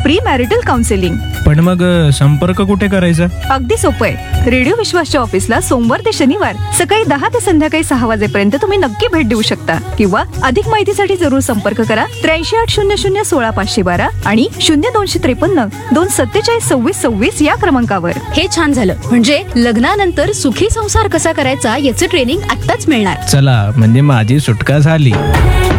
Pre marital counselling. पण मग संपर्क कुठे करायचा? अगदी सोपं आहे. रेडिओ विश्वासच्या ऑफिसला सोमवार ते शनिवार सकाळी 10 ते संध्याकाळी 6 वाजेपर्यंत तुम्ही नक्की भेट देऊ शकता. किंवा अधिक माहितीसाठी जरूर संपर्क करा 8380016512 आणि 0253-2472626 या क्रमांकावर. हे छान झालं. म्हणजे लग्नानंतर सुखी संसार कसा करायचा याचं ट्रेनिंग आत्ताच मिळणार. चला, म्हणजे माझी सुटका झाली.